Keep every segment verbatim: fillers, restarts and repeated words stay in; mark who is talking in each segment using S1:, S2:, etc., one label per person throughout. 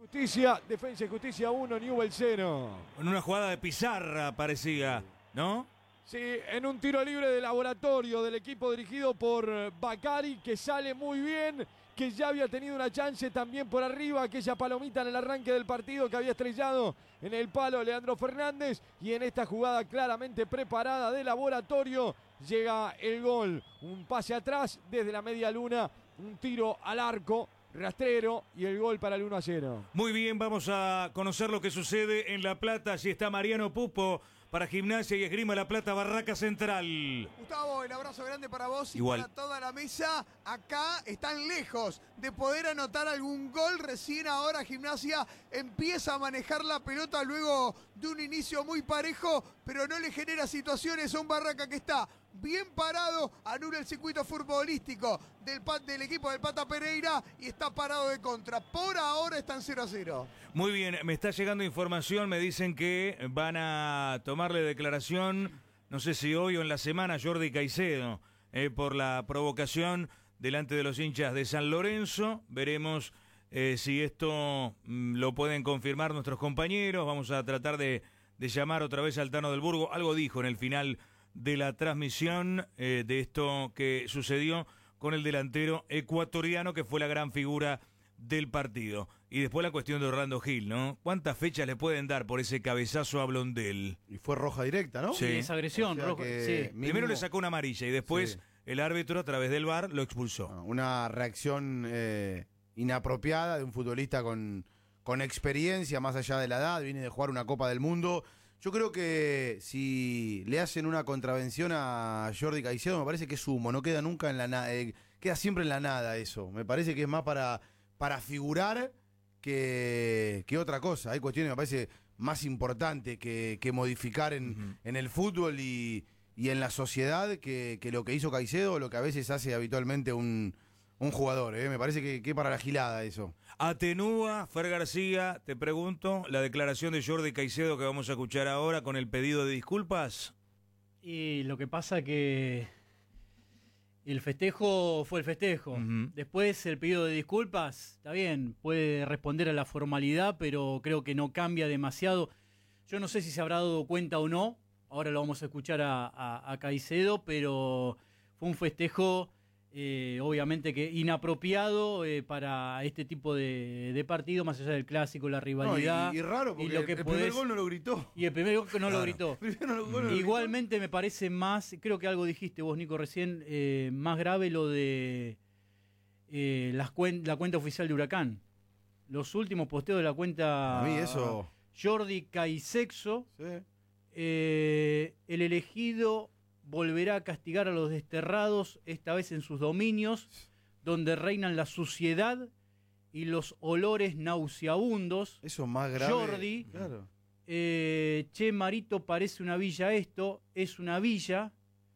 S1: Justicia, Defensa y Justicia uno, Newell's cero.
S2: En una jugada de pizarra parecía, ¿no?
S1: Sí, en un tiro libre de Laboratorio del equipo dirigido por Bacari, que sale muy bien, que ya había tenido una chance también por arriba, aquella palomita en el arranque del partido que había estrellado en el palo Leandro Fernández, y en esta jugada claramente preparada de Laboratorio llega el gol. Un pase atrás desde la media luna, un tiro al arco, rastrero, y el gol para el uno a cero.
S2: Muy bien, vamos a conocer lo que sucede en La Plata. Allí está Mariano Pupo para Gimnasia y Esgrima La Plata, Barraca Central.
S3: Gustavo, el abrazo grande para vos y
S2: Igual.
S3: para toda la mesa. Acá están lejos de poder anotar algún gol. Recién ahora Gimnasia empieza a manejar la pelota luego de un inicio muy parejo, pero no le genera situaciones a un Barraca que está bien parado, anula el circuito futbolístico del, del equipo del Pata Pereira y está parado de contra. Por ahora están cero a cero.
S2: Muy bien, me está llegando información, me dicen que van a tomarle declaración, no sé si hoy o en la semana, Jordi Caicedo, eh, por la provocación delante de los hinchas de San Lorenzo. Veremos eh, si esto mm, lo pueden confirmar nuestros compañeros. Vamos a tratar de, de llamar otra vez al Tano del Burgo. Algo dijo en el final de la transmisión eh, de esto que sucedió con el delantero ecuatoriano, que fue la gran figura del partido. Y después la cuestión de Orlando Gil, ¿no? ¿Cuántas fechas le pueden dar por ese cabezazo a Blondel?
S4: Y fue roja directa, ¿no?
S2: Sí.
S5: Sí, esa agresión,
S4: O sea
S5: rojo,
S4: que
S5: sí.
S4: mínimo-
S2: Primero le sacó una amarilla y después
S4: Sí.
S2: el árbitro a través del V A R lo expulsó.
S4: Ah, una reacción eh, inapropiada de un futbolista con, con experiencia más allá de la edad, viene de jugar una Copa del Mundo. Yo creo que si le hacen una contravención a Jordi Caicedo, me parece que es humo, no queda nunca en la nada, eh, queda siempre en la nada eso. Me parece que es más para, para figurar que, que otra cosa. Hay cuestiones, me parece, más importantes que, que modificar en,
S2: Ujú.
S4: en el fútbol y, y en la sociedad que, que lo que hizo Caicedo, o lo que a veces hace habitualmente un, un jugador. ¿eh? Me parece que, que para la gilada eso.
S2: Atenúa, Fer García, te pregunto, la declaración de Jordi Caicedo que vamos a escuchar ahora con el pedido de disculpas.
S5: Y lo que pasa que el festejo fue el festejo.
S2: Ujú.
S5: Después el pedido de disculpas, está bien, puede responder a la formalidad, pero creo que no cambia demasiado. Yo no sé si se habrá dado cuenta o no, ahora lo vamos a escuchar a, a, a Caicedo, pero fue un festejo eh, obviamente que inapropiado eh, para este tipo de, de partido, más allá del clásico, la
S4: No,
S5: rivalidad.
S4: y, y raro, porque
S5: lo que
S4: el
S5: podés-
S4: primer gol no lo gritó.
S5: Y el primer gol que no lo
S2: Claro.
S5: gritó.
S4: Primero no- gol no lo
S5: Igualmente me parece más, creo que algo dijiste vos, Nico, recién, eh, más grave lo de eh, las cuen- la cuenta oficial de Huracán. Los últimos posteos de la cuenta
S4: A mí eso-
S5: Jordi Caisexo,
S4: gritó. Sí.
S5: eh, el elegido volverá a castigar a los desterrados, esta vez en sus dominios, donde reinan la suciedad y los olores nauseabundos.
S4: Eso es más grave.
S5: Jordi.
S4: Claro.
S5: Eh, che, Marito, parece una villa esto, es una villa.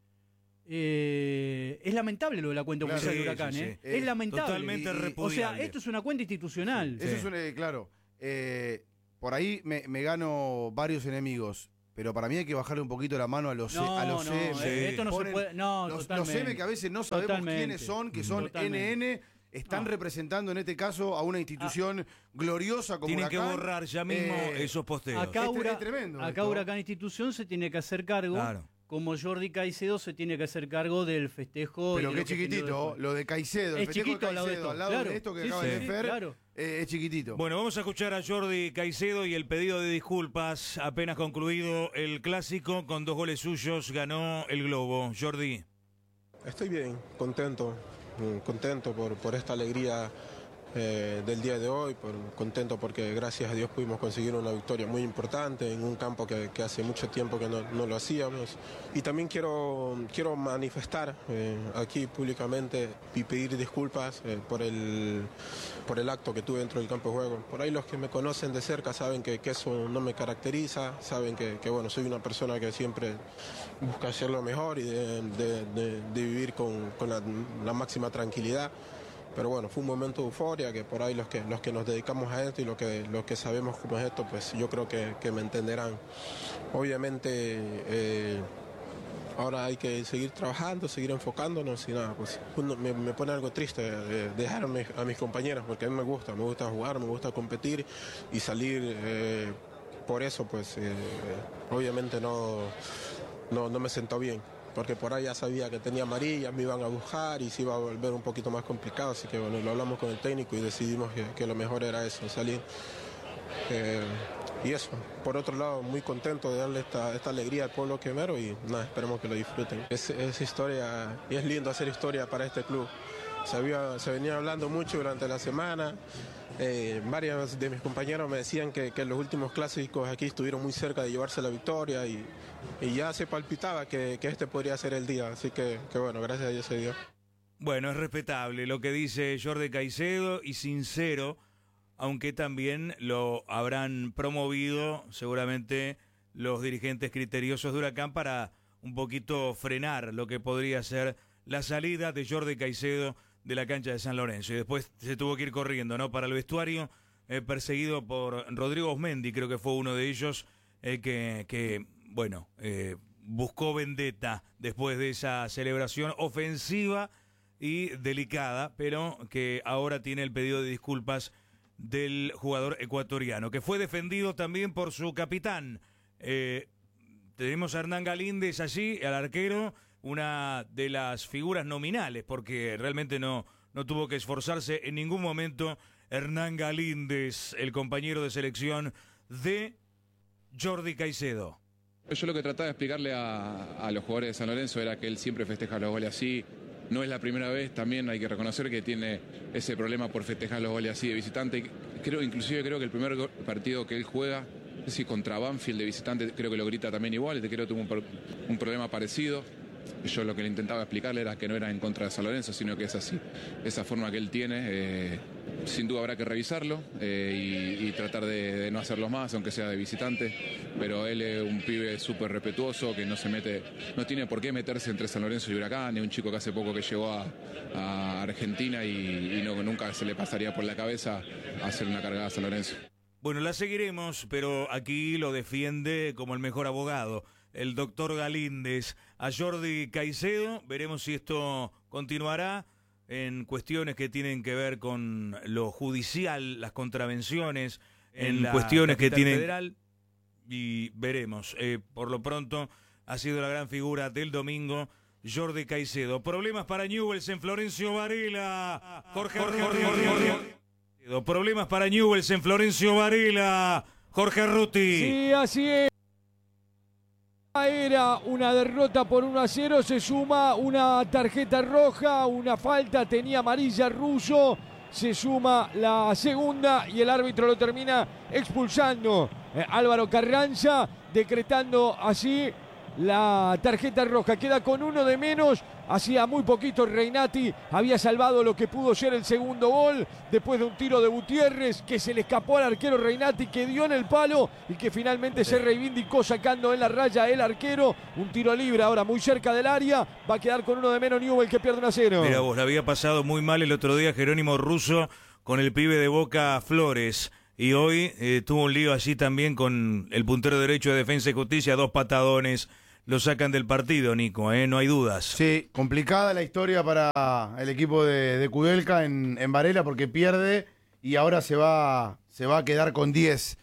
S5: Eh, es lamentable lo de la cuenta
S4: Claro,
S5: oficial
S2: sí,
S5: de Huracán,
S2: sí, sí.
S5: ¿eh?
S4: Eh,
S5: es lamentable.
S2: totalmente
S5: Y- y- O sea,
S2: repudiable.
S5: esto es una cuenta institucional.
S4: Eso es un, eh, claro. eh, por ahí me, me gano varios enemigos, pero para mí hay que bajarle un poquito la mano a los,
S5: No,
S4: a los
S5: no,
S4: M.
S2: eh,
S5: esto no se
S4: Ponen
S5: puede- no,
S4: los, los
S5: totalmente.
S4: M que a veces no sabemos
S5: Totalmente.
S4: quiénes son, que son
S5: Totalmente.
S4: N N, están
S5: No.
S4: representando en este caso a una institución gloriosa como
S2: Tienen que
S4: Huracán.
S2: borrar ya mismo
S4: Eh,
S2: esos posteos.
S5: Acá,
S4: Es tre-
S5: Hura-
S4: es tremendo
S5: acá
S4: esto.
S5: Huracán Institución se tiene que hacer cargo,
S2: Claro.
S5: como Jordi Caicedo se tiene que hacer cargo del festejo. y
S4: Pero
S5: de
S4: qué
S5: lo que generó
S4: chiquitito,
S5: después.
S4: lo de Caicedo, el
S5: Es
S4: festejo
S5: chiquito
S4: de
S5: al lado de
S4: Caicedo,
S5: esto,
S4: al lado
S5: claro.
S4: de esto que
S5: Sí,
S4: acaba
S5: sí,
S4: de
S5: sí,
S4: Fer,
S5: claro.
S4: eh, es chiquitito.
S2: Bueno, vamos a escuchar a Jordi Caicedo y el pedido de disculpas. Apenas concluido el clásico, con dos goles suyos, ganó el Globo. Jordi.
S6: Estoy bien, contento, mm, contento por, por esta alegría eh, del día de hoy, por, contento porque gracias a Dios pudimos conseguir una victoria muy importante en un campo que, que hace mucho tiempo que no, no lo hacíamos. Y también quiero, quiero manifestar eh, aquí públicamente y pedir disculpas eh, por, el, por el acto que tuve dentro del campo de juego. Por ahí los que me conocen de cerca saben que, que eso no me caracteriza, saben que, que bueno, soy una persona que siempre busca hacer lo mejor y de, de- de- de vivir con, con la, la máxima tranquilidad. Pero bueno, fue un momento de euforia que por ahí los que, los que nos dedicamos a esto y los que, los que sabemos cómo es esto, pues yo creo que, que me entenderán. Obviamente eh, ahora hay que seguir trabajando, seguir enfocándonos y nada, pues uno, me, me pone algo triste de dejar a mis, a mis compañeros, porque a mí me gusta, me gusta jugar, me gusta competir y salir, eh, por eso pues eh, obviamente no, no, no me sentó bien. Porque por ahí ya sabía que tenía amarilla, me iban a buscar y se iba a volver un poquito más complicado, así que bueno, lo hablamos con el técnico y decidimos que, que lo mejor era eso, salir. Eh, y eso, por otro lado, muy contento de darle esta, esta alegría al pueblo quemero y nada, esperemos que lo disfruten. Es, es historia y es lindo hacer historia para este club. Se, había, se venía hablando mucho durante la semana. Eh, varios de mis compañeros me decían que, que los últimos clásicos aquí estuvieron muy cerca de llevarse la victoria y, y ya se palpitaba que, que este podría ser el día, así que, que bueno, gracias a Dios se dio.
S2: Bueno, es respetable lo que dice Jordi Caicedo y sincero, aunque también lo habrán promovido seguramente los dirigentes criteriosos de Huracán para un poquito frenar lo que podría ser la salida de Jordi Caicedo de la cancha de San Lorenzo, y después se tuvo que ir corriendo, ¿no? Para el vestuario, eh, perseguido por Rodrigo Osmendi, creo que fue uno de ellos, eh, que, que, bueno, eh, buscó vendetta después de esa celebración ofensiva y delicada, pero que ahora tiene el pedido de disculpas del jugador ecuatoriano, que fue defendido también por su capitán. Eh, tenemos a Hernán Galíndez allí, al arquero, una de las figuras nominales, porque realmente no, no tuvo que esforzarse en ningún momento Hernán Galíndez, el compañero de selección de Jordi Caicedo.
S7: Yo lo que trataba de explicarle a, a los jugadores de San Lorenzo era que él siempre festeja los goles así. No es la primera vez, también hay que reconocer que tiene ese problema por festejar los goles así de visitante. Creo, inclusive creo que el primer partido que él juega, no sé si contra Banfield de visitante, creo que lo grita también igual, este creo que tuvo un, un problema parecido. Yo lo que le intentaba explicarle era que no era en contra de San Lorenzo, sino que es así, esa forma que él tiene. Eh, sin duda habrá que revisarlo eh, y, y tratar de, de no hacerlo más, aunque sea de visitante, pero él es un pibe súper respetuoso, que no se mete, no tiene por qué meterse entre San Lorenzo y Huracán. Es un chico que hace poco que llegó a, a Argentina y, y no, nunca se le pasaría por la cabeza hacer una cargada a San Lorenzo.
S2: Bueno, la seguiremos, pero aquí lo defiende como el mejor abogado el doctor Galíndez a Jordi Caicedo. Veremos si esto continuará en cuestiones que tienen que ver con lo judicial, las contravenciones, en, en cuestiones que tienen federal, y veremos. Eh, por lo pronto ha sido la gran figura del domingo Jordi Caicedo. Problemas para Newell's en Florencio Varela. Jorge, Jorge, Jorge, Jorge, Jorge, Jorge. Problemas para Newell's en Florencio Varela. Jorge Ruti.
S1: Sí, así es. Era una derrota por uno a cero, se suma una tarjeta roja, una falta, tenía amarilla Russo, se suma la segunda y el árbitro lo termina expulsando. Eh, Álvaro Carranza, decretando así la tarjeta roja. Queda con uno de menos. Hacía muy poquito Reinati había salvado lo que pudo ser el segundo gol después de un tiro de Gutiérrez que se le escapó al arquero Reinati, que dio en el palo y que finalmente se reivindicó sacando en la raya el arquero. Un tiro libre ahora muy cerca del área. Va a quedar con uno de menos Newell, que pierde uno a cero.
S2: Mira vos, la había pasado muy mal el otro día Jerónimo Russo con el pibe de Boca Flores. Y hoy eh, tuvo un lío allí también con el puntero derecho de Defensa y Justicia, dos patadones. Lo sacan del partido, Nico, ¿eh? No hay dudas.
S4: Sí, complicada la historia para el equipo de, de Kudelka en, en Varela, porque pierde y ahora se va, se va a quedar con diez.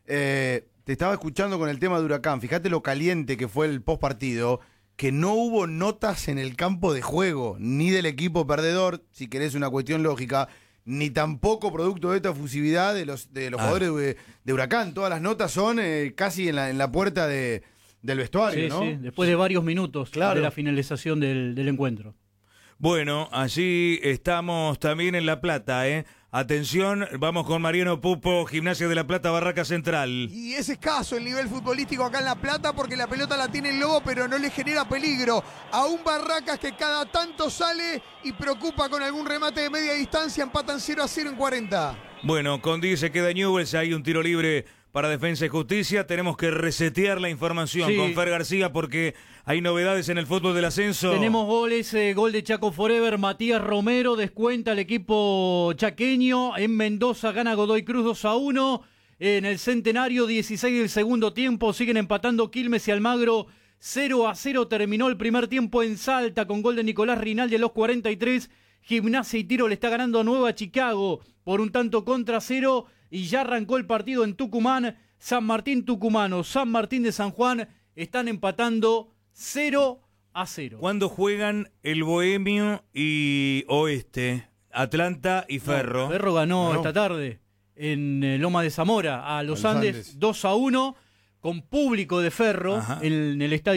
S4: Eh, te estaba escuchando con el tema de Huracán. Fíjate lo caliente que fue el postpartido, que no hubo notas en el campo de juego, ni del equipo perdedor, si querés una cuestión lógica, ni tampoco producto de esta efusividad de los, de los ah. jugadores de, de Huracán. Todas las notas son eh, casi en la, en la puerta de... del vestuario,
S5: sí,
S4: ¿no?
S5: Sí, después de varios minutos claro. de la finalización del, del encuentro.
S2: Bueno, allí estamos también en La Plata, ¿eh? Atención, vamos con Mariano Pupo, Gimnasia de La Plata, Barraca Central.
S3: Y es escaso el nivel futbolístico acá en La Plata porque la pelota la tiene el Lobo, pero no le genera peligro. A un Barracas que cada tanto sale y preocupa con algún remate de media distancia, empatan cero a cero en cuarenta.
S2: Bueno, con diez se queda Newell's, hay un tiro libre para Defensa y Justicia. Tenemos que resetear la información sí. con Fer García porque hay novedades en el fútbol del ascenso.
S5: Tenemos goles, eh, gol de Chaco Forever, Matías Romero descuenta el equipo chaqueño. En Mendoza gana Godoy Cruz dos a uno. En el Centenario, dieciséis del segundo tiempo, siguen empatando Quilmes y Almagro cero a cero terminó el primer tiempo en Salta con gol de Nicolás Rinaldi a los cuarenta y tres. Gimnasia y Tiro le está ganando a Nueva Chicago por un tanto contra cero y ya arrancó el partido en Tucumán. San Martín Tucumano, San Martín de San Juan están empatando cero a cero.
S2: ¿Cuándo juegan el Bohemio y Oeste? Atlanta y Ferro.
S5: No, Ferro ganó
S4: No.
S5: esta tarde en eh, Loma de Zamora a los,
S4: A los
S5: Andes,
S4: Andes.
S5: dos a uno con público de Ferro
S2: Ajá.
S5: en, en el estadio.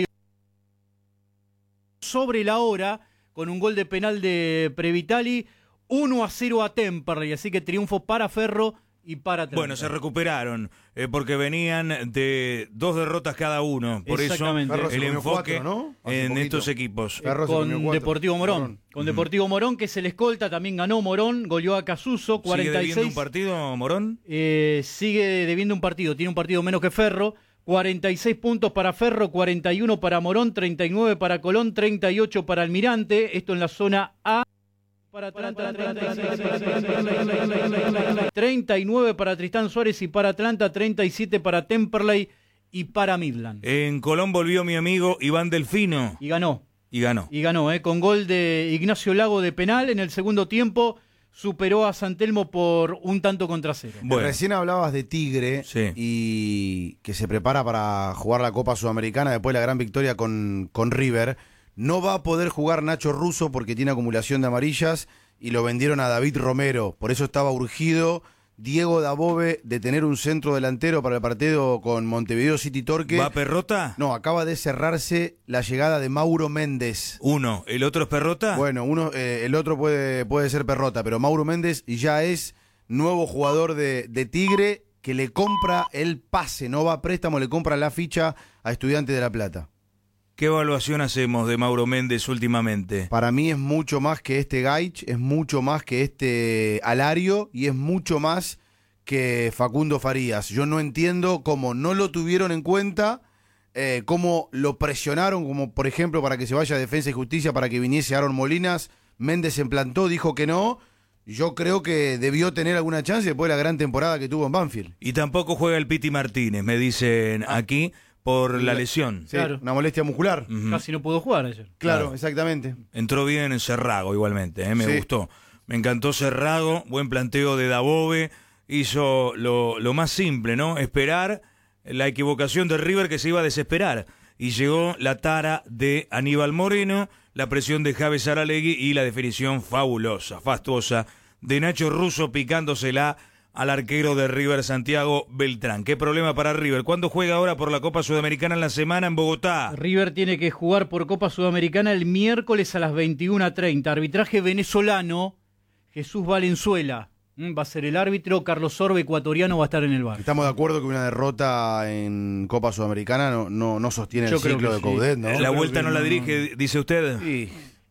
S5: Sobre la hora, con un gol de penal de Previtali, uno a cero a Temperley, así que triunfo para Ferro y para Atlanta.
S2: Bueno, se recuperaron eh, porque venían de dos derrotas cada uno. Por eso
S5: Exactamente.
S4: Ferro se
S2: el
S4: comió
S2: enfoque
S4: cuatro, ¿no? Hace
S2: en
S4: poquito.
S2: estos equipos.
S5: Eh,
S4: Ferro se
S5: con
S4: comió cuatro.
S5: Deportivo Morón.
S4: Morón.
S5: Con Deportivo Morón, que es el escolta, también ganó Morón, goleó a Casuso,
S2: ¿Sigue
S5: cuarenta y
S2: debiendo
S5: seis.
S2: un partido, Morón?
S5: Eh, sigue debiendo un partido, tiene un partido menos que Ferro, cuarenta y seis puntos para Ferro, cuarenta y uno para Morón, treinta y nueve para Colón, treinta y ocho para Almirante, esto en la zona A. Para Atlanta, treinta y nueve para Tristán Suárez y para Atlanta, treinta y siete para Temperley y para Midland.
S2: En Colón volvió mi amigo Iván Delfino
S5: Y ganó,
S2: y ganó.
S5: y ganó, eh, con gol de Ignacio Lago de penal en el segundo tiempo. Superó a San Telmo por un tanto contra cero.
S2: Bueno,
S4: Recién hablabas de Tigre
S2: Sí.
S4: y que se prepara para jugar la Copa Sudamericana después de la gran victoria con, con River. No va a poder jugar Nacho Russo porque tiene acumulación de amarillas y lo vendieron a David Romero. Por eso estaba urgido Diego Dabove de tener un centro delantero para el partido con Montevideo City Torque.
S2: ¿va Perrota?
S4: No, acaba de cerrarse la llegada de Mauro Méndez.
S2: Uno. ¿El otro es Perrota?
S4: Bueno, uno, eh, el otro puede, puede ser Perrota, pero Mauro Méndez ya es nuevo jugador de, de Tigre que le compra el pase, no va a préstamo, le compra la ficha a Estudiantes de La Plata.
S2: ¿Qué evaluación hacemos de Mauro Méndez últimamente?
S4: Para mí es mucho más que este Gaich, es mucho más que este Alario y es mucho más que Facundo Farías. Yo no entiendo cómo no lo tuvieron en cuenta, eh, cómo lo presionaron, como por ejemplo para que se vaya a Defensa y Justicia, para que viniese Aaron Molinas. Méndez se implantó, dijo que no. Yo creo que debió tener alguna chance después de la gran temporada que tuvo en Banfield.
S2: Y tampoco juega el Piti Martínez, me dicen aquí, por la lesión.
S4: Sí,
S5: Claro.
S4: una molestia muscular.
S2: Ujú.
S5: Casi no pudo jugar ayer.
S4: Claro,
S2: Claro.
S4: exactamente.
S2: Entró bien en Cerrago igualmente, ¿eh? me
S4: Sí.
S2: gustó. Me encantó Cerrago, buen planteo de Dabove, hizo lo, lo más simple, ¿no? Esperar la equivocación de River que se iba a desesperar. Y llegó la tara de Aníbal Moreno, la presión de Javes Aralegui y la definición fabulosa, fastuosa de Nacho Russo picándosela al arquero de River, Santiago Beltrán. ¿Qué problema para River? ¿Cuándo juega ahora por la Copa Sudamericana en la semana en Bogotá?
S5: River tiene que jugar por Copa Sudamericana el miércoles a las veintiuna treinta. Arbitraje venezolano, Jesús Valenzuela. Mm, va a ser el árbitro, Carlos Sorbe, ecuatoriano, va a estar en el bar.
S4: Estamos de acuerdo que una derrota en Copa Sudamericana no, no, no sostiene
S5: Yo
S4: el
S5: creo
S4: ciclo
S5: que
S4: de
S5: sí.
S4: Coudet, ¿no?
S2: La
S4: Creo
S2: vuelta
S4: que
S2: no la dirige, dice usted.
S4: Y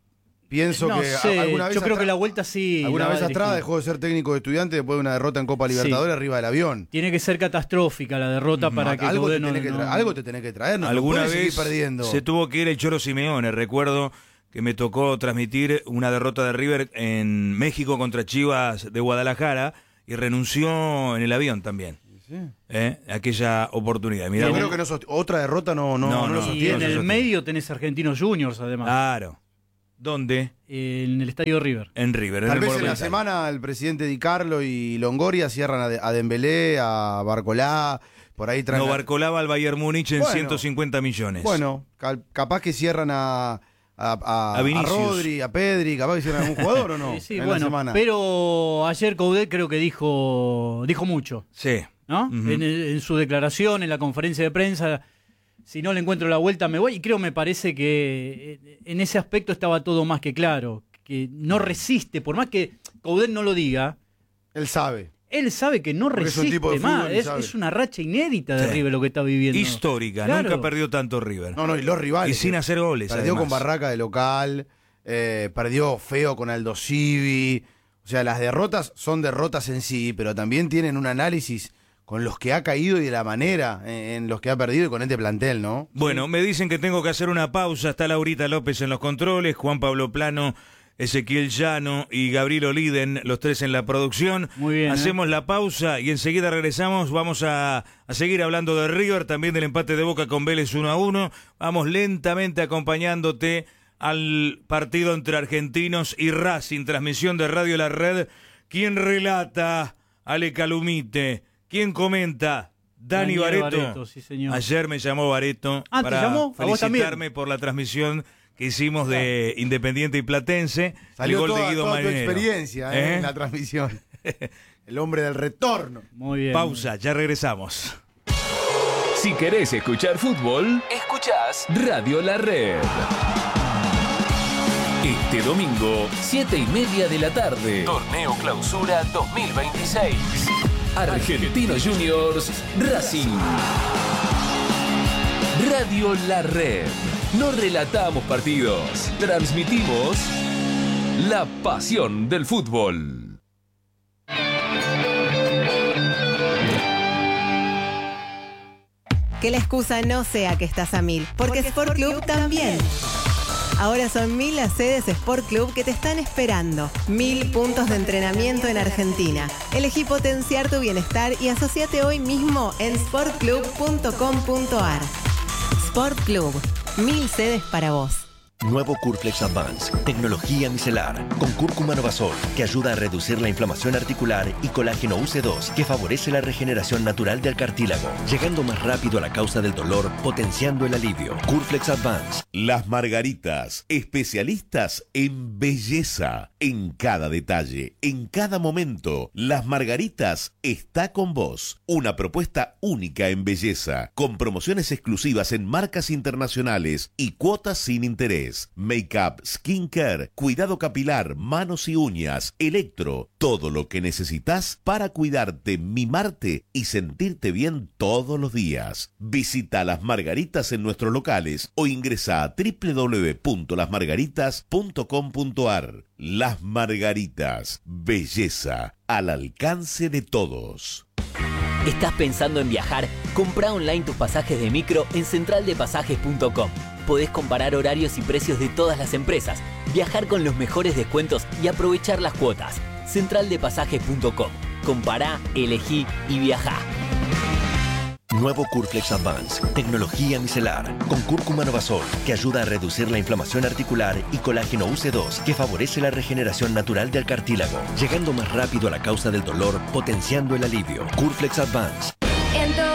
S4: pienso
S5: No
S4: que a-
S5: sé,
S4: alguna vez
S5: yo creo
S4: atrás-
S5: que la vuelta sí.
S4: alguna
S5: la va
S4: vez
S5: a
S4: atrás
S5: dirigir.
S4: dejó de ser técnico de Estudiantes después de una derrota en Copa Libertadores arriba del avión.
S5: Tiene que ser catastrófica la derrota para
S4: No,
S5: que
S4: algo, te
S5: Coudet no-
S4: tenés que
S5: no-
S4: traer, algo te tenés que traer, no, no
S2: Alguna
S4: puedes seguir
S2: vez
S4: perdiendo.
S2: se tuvo que ir el Choro Simeone. Recuerdo que me tocó transmitir una derrota de River en México contra Chivas de Guadalajara y renunció en el avión también. ¿Eh? Aquella oportunidad. Mirá
S4: Yo
S2: vos.
S4: creo que no sost- otra derrota no, no,
S2: No,
S4: no,
S2: no.
S4: lo
S5: Y
S4: sostiene.
S5: en el
S2: sostiene.
S5: medio tenés Argentinos Juniors, además.
S2: Claro. ¿Dónde?
S5: En el estadio River.
S2: En River. en
S4: Tal
S2: el
S4: vez en la
S2: Monumental.
S4: semana el presidente Di Carlo y Longoria cierran a, De- a Dembélé, a Barcolá, por ahí traen
S2: No
S4: a-
S2: barcolaba al Bayern Múnich en
S4: Bueno.
S2: ciento cincuenta millones.
S4: Bueno, cal- capaz que cierran a, a, a,
S2: A
S4: a
S2: Vinicius.
S4: Rodri, a Pedri, capaz que cierran a algún jugador o no.
S5: Sí, sí,
S4: en la
S5: bueno,
S4: semana.
S5: pero ayer Coudet creo que dijo, dijo mucho,
S2: Sí.
S5: ¿no?
S2: Ujú.
S5: en, en su declaración, en la conferencia de prensa, si no le encuentro la vuelta me voy, y creo me parece que eh, en ese aspecto estaba todo más que claro, que no resiste, por más que Coudet no lo diga,
S4: Él sabe.
S5: él sabe que no
S4: Porque es un
S5: resiste
S4: tipo de
S5: más,
S4: fútbol y
S5: es,
S4: sabe.
S5: es una racha inédita de
S2: Sí.
S5: River lo que está viviendo.
S2: Histórica.
S5: Claro.
S2: Nunca perdió tanto River.
S4: No, no, y los
S2: y
S4: rivales.
S2: sin
S4: que
S2: hacer goles.
S4: Perdió
S2: además.
S4: con Barraca de local, eh, perdió feo con Aldo Civi. O sea, las derrotas son derrotas en sí, pero también tienen un análisis con los que ha caído y de la manera en, en los que ha perdido y con este plantel, ¿no?
S2: Bueno, me dicen que tengo que hacer una pausa. Está Laurita López en los controles, Juan Pablo Plano Ezequiel Llano y Gabriel Oliden, los tres en la producción.
S5: Muy bien.
S2: Hacemos
S5: ¿eh?
S2: la pausa y enseguida regresamos. Vamos a, a seguir hablando de River, también del empate de Boca con Vélez uno a uno. Vamos lentamente acompañándote al partido entre Argentinos y Racing, transmisión de Radio La Red. ¿Quién relata? Ale Calumite. ¿Quién comenta? Dani
S5: Daniel
S2: Barreto.
S5: Barreto, sí, señor.
S2: Ayer me llamó Barreto
S5: Ah, ¿te
S2: para
S5: llamó? ¿A vos también?
S2: felicitarme por la transmisión que hicimos de Independiente y Platense.
S4: Salió
S2: el gol
S4: toda,
S2: de Guido
S4: toda tu
S2: Marinero.
S4: experiencia eh,
S2: ¿Eh?
S4: en la transmisión. El hombre del retorno.
S5: Muy bien.
S2: Pausa, ya regresamos.
S8: Si querés escuchar fútbol, escuchás Radio La Red. Este domingo, siete y media de la tarde. Torneo Clausura dos mil veintiséis. Argentinos Juniors Racing. Radio La Red. No relatamos partidos, transmitimos la pasión del fútbol.
S9: Que la excusa no sea que estás a mil, porque Sport Club también. Ahora son mil las sedes Sport Club que te están esperando. Mil puntos de entrenamiento en Argentina. Elegí potenciar tu bienestar y asociate hoy mismo en sport club punto com punto a r. Sport Club. Mil sedes para vos.
S10: Nuevo Curflex Advance, tecnología micelar, con cúrcuma Novasol, que ayuda a reducir la inflamación articular, y colágeno U C dos, que favorece la regeneración natural del cartílago, llegando más rápido a la causa del dolor, potenciando el alivio. Curflex Advance.
S11: Las Margaritas, especialistas en belleza, en cada detalle, en cada momento. Las Margaritas está con vos. Una propuesta única en belleza, con promociones exclusivas en marcas internacionales y cuotas sin interés. Make-up, skincare, cuidado capilar, manos y uñas, electro, todo lo que necesitas para cuidarte, mimarte y sentirte bien todos los días. Visita Las Margaritas en nuestros locales o ingresa a doble u doble u doble u punto las margaritas punto com punto a r. Las Margaritas, belleza al alcance de todos.
S12: ¿Estás pensando en viajar? Comprá online tus pasajes de micro en central de pasajes punto com. Podés comparar horarios y precios de todas las empresas, viajar con los mejores descuentos y aprovechar las cuotas. central de pasajes punto com. Compará, elegí y viajá.
S10: Nuevo Curflex Advance, tecnología micelar, con cúrcuma Novasol, que ayuda a reducir la inflamación articular, y colágeno U C dos, que favorece la regeneración natural del cartílago, llegando más rápido a la causa del dolor, potenciando el alivio. Curflex Advance.
S13: En